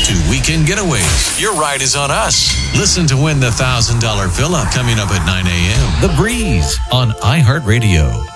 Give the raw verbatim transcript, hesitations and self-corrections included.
to weekend getaways. Your ride is on us. Listen to win the one thousand dollars villa coming up at nine a.m. The Breeze on iHeartRadio.